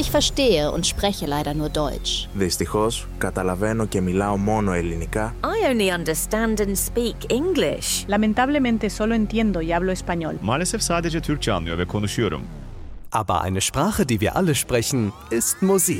Ich verstehe und spreche leider nur Deutsch. Δυστυχώς, καταλαβαίνω και μιλάω μόνο ελληνικά. I only understand and speak English. Lamentablemente solo entiendo y hablo español. Maalesef sadece Türkçe anlıyor ve konuşuyorum. Aber eine Sprache, die wir alle sprechen, ist Musik.